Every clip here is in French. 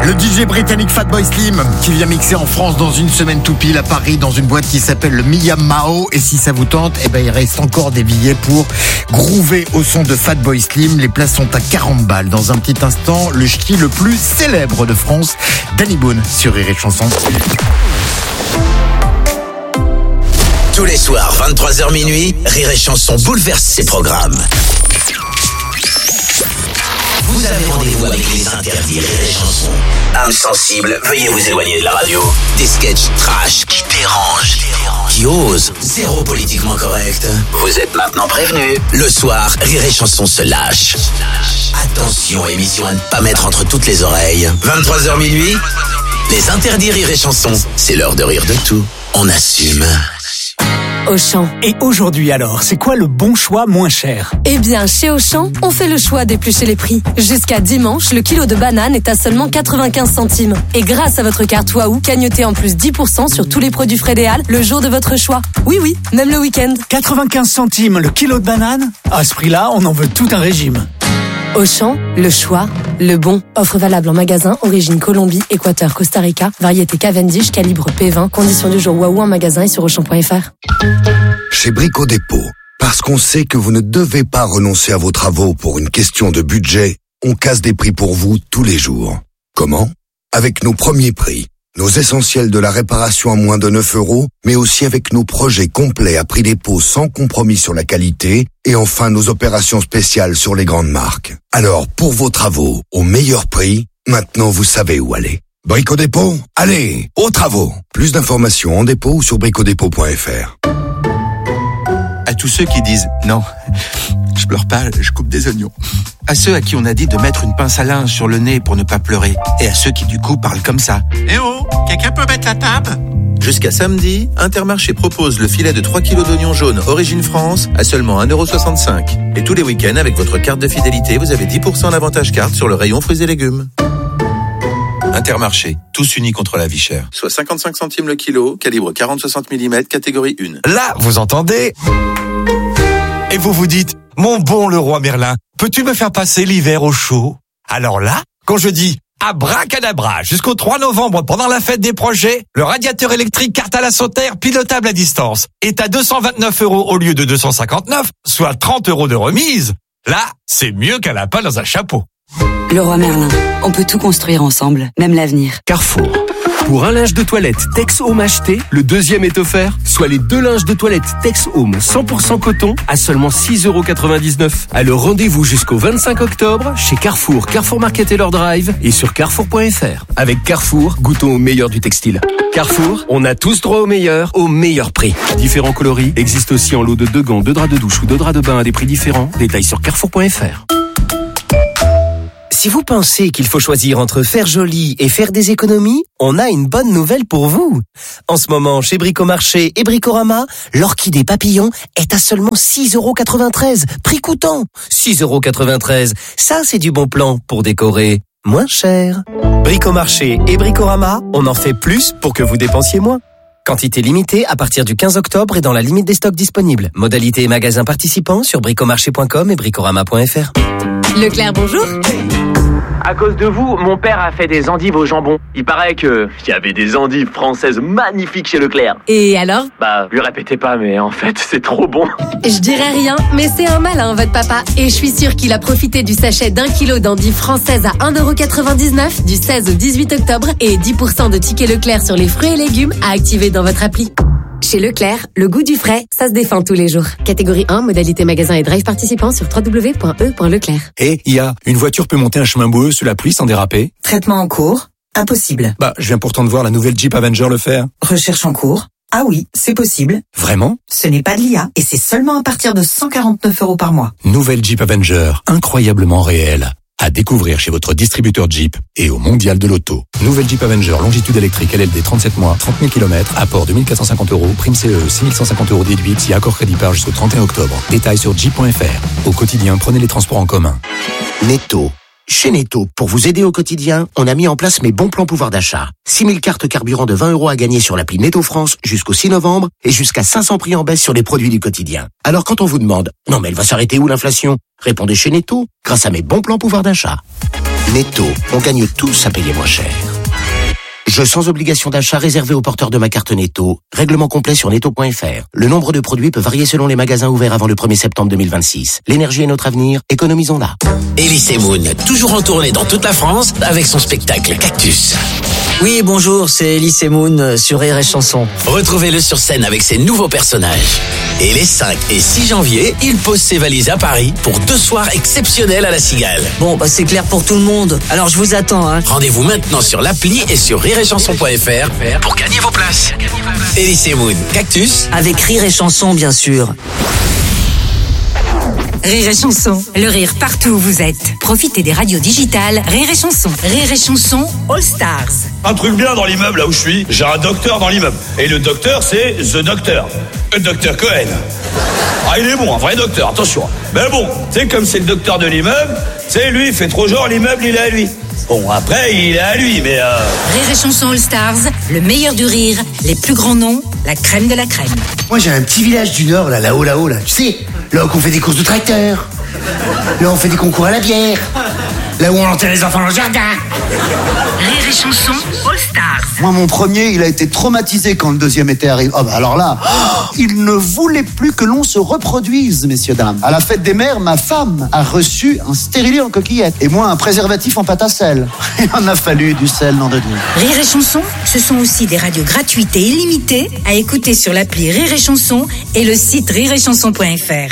Le DJ britannique Fatboy Slim qui vient mixer en France dans une semaine tout pile à Paris dans une boîte qui s'appelle le Mia Mao. Et si ça vous tente, il reste encore des billets pour groover au son de Fatboy Slim. Les places sont à 40 balles. Dans un petit instant, le ch'ti le plus célèbre de France, Danny Boone sur Rire et Chanson. Tous les soirs, 23h minuit, Rire et Chanson bouleverse ses programmes. Vous avez rendez-vous avec les interdits Rire et Chanson. Âme sensible, veuillez vous éloigner de la radio. Des sketchs trash qui dérangent, qui osent, zéro politiquement correct. Vous êtes maintenant prévenus. Le soir, Rire et Chanson se lâche. Attention, émission à ne pas mettre entre toutes les oreilles. 23h minuit, les interdits Rire et Chanson. C'est l'heure de rire de tout. On assume. Auchan. Et aujourd'hui alors, c'est quoi le bon choix moins cher ? Eh bien, chez Auchan, on fait le choix d'éplucher les prix. Jusqu'à dimanche, le kilo de banane est à seulement 95 centimes. Et grâce à votre carte Waouh, cagnotez en plus 10% sur tous les produits Frédéal le jour de votre choix. Oui, même le week-end. 95 centimes le kilo de banane ? À ce prix-là, on en veut tout un régime. Auchan, le choix, le bon. Offre valable en magasin, origine Colombie, Équateur, Costa Rica, variété Cavendish, calibre P20, conditions du jour Waouh en magasin et sur Auchan.fr. Chez Brico Dépôt, parce qu'on sait que vous ne devez pas renoncer à vos travaux pour une question de budget, on casse des prix pour vous tous les jours. Comment ? Avec nos premiers prix, nos essentiels de la réparation à moins de 9 €, mais aussi avec nos projets complets à prix dépôt sans compromis sur la qualité, et enfin nos opérations spéciales sur les grandes marques. Alors, pour vos travaux, au meilleur prix, maintenant vous savez où aller. Brico Dépôt, allez, aux travaux. Plus d'informations en dépôt ou sur bricodépôt.fr. À tous ceux qui disent « Non, je pleure pas, je coupe des oignons ». À ceux à qui on a dit de mettre une pince à linge sur le nez pour ne pas pleurer. Et à ceux qui du coup parlent comme ça. « Eh oh, quelqu'un peut mettre la table ?» Jusqu'à samedi, Intermarché propose le filet de 3 kilos d'oignons jaunes Origine France à seulement 1,65 €. Et tous les week-ends, avec votre carte de fidélité, vous avez 10% d'avantage carte sur le rayon fruits et légumes. Intermarché, tous unis contre la vie chère. Soit 55 centimes le kilo, calibre 40-60 mm, catégorie 1. Là, vous entendez ? Et vous vous dites, mon bon Leroy Merlin, peux-tu me faire passer l'hiver au chaud ? Alors là, quand je dis abracadabra, jusqu'au 3 novembre, pendant la fête des projets, le radiateur électrique Cartala Sauter, pilotable à distance, est à 229 € au lieu de 259, soit 30 € de remise. Là, c'est mieux qu'un lapin dans un chapeau. Leroy Merlin, on peut tout construire ensemble, même l'avenir. Carrefour. Pour un linge de toilette Tex Home acheté, le deuxième est offert, soit les 2 linges de toilette Tex Home 100% coton à seulement 6,99 €. Alors rendez-vous jusqu'au 25 octobre chez Carrefour, Carrefour Market Taylor Drive et sur carrefour.fr. Avec Carrefour, goûtons au meilleur du textile. Carrefour, on a tous droit au meilleur prix. Différents coloris existent aussi en lot de 2 gants, 2 draps de douche ou 2 draps de bain à des prix différents. Détails sur carrefour.fr. Si vous pensez qu'il faut choisir entre faire joli et faire des économies, on a une bonne nouvelle pour vous. En ce moment, chez Bricomarché et Bricorama, l'orchidée papillon est à seulement 6,93 €, prix coûtant. 6,93 €, ça c'est du bon plan pour décorer moins cher. Bricomarché et Bricorama, on en fait plus pour que vous dépensiez moins. Quantité limitée à partir du 15 octobre et dans la limite des stocks disponibles. Modalité et magasins participants sur bricomarché.com et bricorama.fr. Leclerc, bonjour. À cause de vous, mon père a fait des endives au jambon. Il paraît qu'il y avait des endives françaises magnifiques chez Leclerc. Et alors ? Lui répétez pas, mais en fait, c'est trop bon. Je dirais rien, mais c'est un malin, votre papa. Et je suis sûre qu'il a profité du sachet d'1 kilo d'endives françaises à 1,99 € du 16 au 18 octobre et 10% de tickets Leclerc sur les fruits et légumes à activer dans votre appli. Chez Leclerc, le goût du frais, ça se défend tous les jours. Catégorie 1, modalité magasin et drive participant sur www.e.leclerc. Et une voiture peut monter un chemin boueux sous la pluie sans déraper ? Traitement en cours ? Impossible. Je viens pourtant de voir la nouvelle Jeep Avenger le faire. Recherche en cours ? Ah oui, c'est possible. Vraiment ? Ce n'est pas de l'IA et c'est seulement à partir de 149 € par mois. Nouvelle Jeep Avenger, incroyablement réelle. À découvrir chez votre distributeur Jeep et au Mondial de l'Auto. Nouvelle Jeep Avenger, longitude électrique, LLD 37 mois, 30 000 km, apport 2450 €, prime CE, 6150 € déduite si accord crédit par jusqu'au 31 octobre. Détails sur jeep.fr. Au quotidien, prenez les transports en commun. Netto. Chez Netto, pour vous aider au quotidien, on a mis en place mes bons plans pouvoir d'achat. 6000 cartes carburant de 20 € à gagner sur l'appli Netto France jusqu'au 6 novembre et jusqu'à 500 prix en baisse sur les produits du quotidien. Alors quand on vous demande « Non mais elle va s'arrêter où l'inflation ?» Répondez chez Netto, grâce à mes bons plans pouvoir d'achat. Netto, on gagne tous à payer moins cher. Jeu sans obligation d'achat réservé aux porteurs de ma carte Netto. Règlement complet sur netto.fr. Le nombre de produits peut varier selon les magasins ouverts avant le 1er septembre 2026. L'énergie est notre avenir, économisons-la. Elise Moon, toujours en tournée dans toute la France avec son spectacle Cactus. Oui, bonjour, c'est Elise Moon sur Rire et Chanson. Retrouvez-le sur scène avec ses nouveaux personnages. Et les 5 et 6 janvier, il pose ses valises à Paris pour 2 soirs exceptionnels à la Cigale. Bon, c'est clair pour tout le monde. Alors je vous attends, hein. Rendez-vous maintenant sur l'appli et sur rireetchanson.fr pour gagner vos places. Elise Moon, Cactus. Avec Rire et Chanson, bien sûr. Rire et Chanson, le rire partout où vous êtes. Profitez des radios digitales Rire et Chanson. Rire et Chanson All Stars. Un truc bien dans l'immeuble là où je suis, j'ai un docteur dans l'immeuble. Et le docteur, c'est The Doctor. Le docteur Cohen. Ah, il est bon, un vrai docteur, attention. Mais bon, tu sais, comme c'est le docteur de l'immeuble, tu sais, lui, il fait trop genre, l'immeuble, il est à lui. Bon, après, il est à lui, mais Rire et Chanson All Stars, le meilleur du rire, les plus grands noms, la crème de la crème. Moi, j'ai un petit village du Nord, là-haut, là. Tu sais, là où on fait des courses de tracteurs. Là où on fait des concours à la bière. Là où on enterre les enfants dans le jardin. Rire et Chanson All Stars. Moi, mon premier, il a été traumatisé quand le deuxième était arrivé. Oh, bah alors là, il ne voulait plus que l'on se reproduise, messieurs, dames. À la fête des mères, ma femme a reçu un stérilet en coquillette. Et moi, un préservatif en pâte à sel. Il en a fallu du sel, nom de Dieu. Rire et Chanson, ce sont aussi des radios gratuites et illimitées à écouter sur l'appli Rire et Chanson et le site rireetchanson.fr.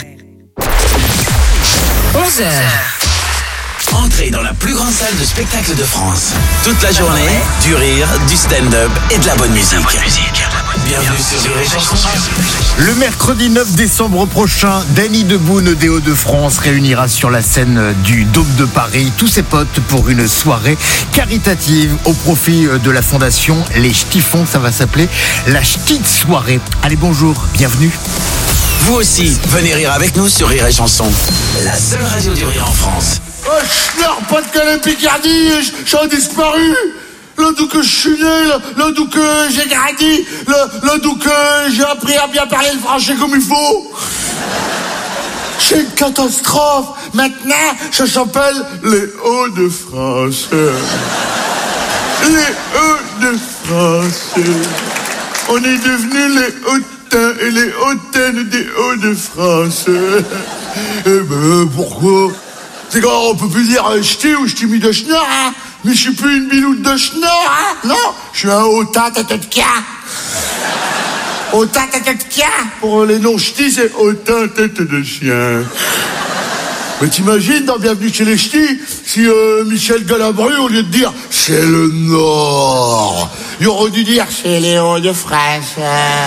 11h. Entrez dans la plus grande salle de spectacle de France. Toute la journée, du rire, du stand-up et de la bonne musique. Bienvenue sur Rire et Chanson. Le mercredi 9 décembre prochain, Danny Deboune des Hauts-de-France réunira sur la scène du Dôme de Paris tous ses potes pour une soirée caritative au profit de la fondation Les Ch'tifons. Ça va s'appeler la Ch'tite Soirée. Allez, bonjour, bienvenue. Vous aussi, venez rire avec nous sur Rire et Chanson. La seule radio du rire en France. Oh, Schnorr, Pas-de-Calais, Picardie, j'ai disparu. Là d'où que je suis né, là d'où que j'ai grandi, là d'où que j'ai appris à bien parler le français comme il faut. C'est une catastrophe. Maintenant, ça s'appelle les Hauts-de-France. Les Hauts-de-France. On est devenus les hautains et les hautaines des Hauts-de-France. Eh ben, pourquoi? C'est quand on peut plus dire ch'ti ou ch'ti mis de schnorr, hein. Mais je suis plus une biloute de schnorr, hein. Non, je suis un hautain tête de cas. Hautain tête de cas. Pour les non ch'tis, c'est hautain tête de chien. Mais t'imagines, dans Bienvenue chez les ch'tis, si Michel Galabru, au lieu de dire c'est le Nord, il aurait dû dire c'est les Hauts-de-France.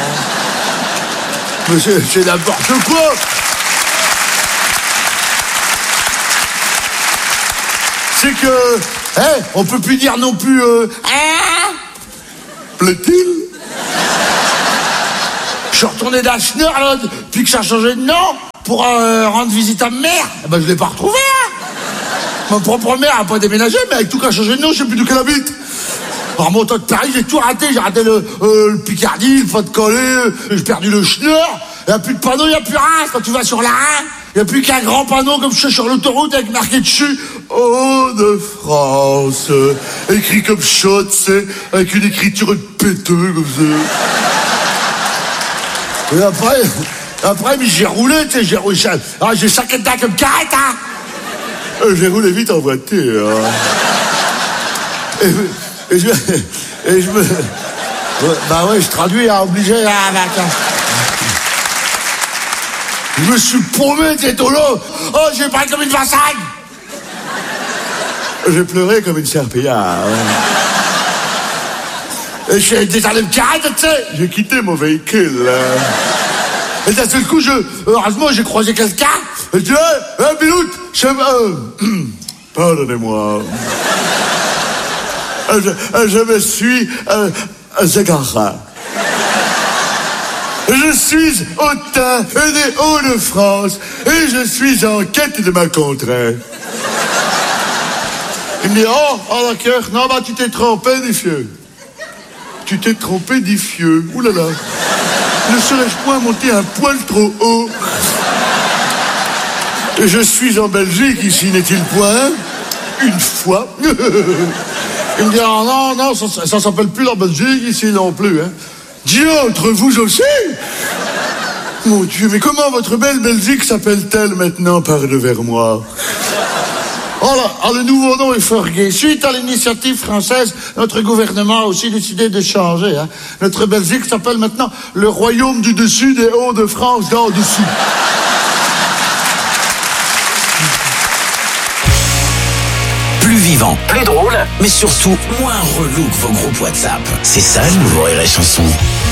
Mais c'est n'importe quoi. C'est que, on peut plus dire non plus, plaît-il? Je suis retourné dans Schnorr, là, depuis que ça a changé de nom, pour rendre visite à ma mère. Eh ben, je l'ai pas retrouvé, hein. Ma propre mère a pas déménagé, mais avec tout qui a changé de nom, je sais plus d'où qu'elle habite. En remontant de Paris, j'ai tout raté. J'ai raté le Picardie, le Pas-de-Calais, j'ai perdu le Schnorr. Il n'y a plus de panneau, il n'y a plus rien. Quand tu vas sur la Rhin, il n'y a plus qu'un grand panneau comme je suis sur l'autoroute avec marqué dessus Hauts-de-France. Écrit comme ça, tu sais, avec une écriture péteux comme ça. Et après, mais j'ai roulé, tu sais, j'ai roulé. Ah, j'ai 5 états comme carrette, hein. J'ai roulé vite en voiture. Et je me... Bah ouais, je traduis, hein, obligé, hein, je me suis paumé, t'es tolo. Oh, j'ai parlé comme une vassagne. J'ai pleuré comme une serpillière. Et je suis descendu de carrette, tu sais. J'ai quitté mon véhicule. Et d'un seul coup, heureusement, j'ai croisé quelqu'un. Et je dis, Biloute, pardonnez-moi. Je me suis égaré. Je suis hautain des Hauts-de-France et je suis en quête de ma contrée. Il me dit, oh d'accord, non, bah tu t'es trompé, Diffieux. Tu t'es trompé, Diffieux. Ouh là là. Ne serais-je point monter un poil trop haut? Je suis en Belgique, ici n'est-il point? une fois. Il me dit, ah non, ça s'appelle plus la Belgique ici non plus. Hein. Diantre, vous aussi? Mon Dieu, mais comment votre belle Belgique s'appelle-t-elle maintenant? Parle vers moi. Oh là, le nouveau nom est fort gai. Suite à l'initiative française, notre gouvernement a aussi décidé de changer. Hein. Notre Belgique s'appelle maintenant le Royaume du Dessus des Hauts-de-France d'en dessous. Plus vivant, plus drôle, mais surtout moins relou que vos groupes WhatsApp. C'est ça le nouveau Rire et Chanson.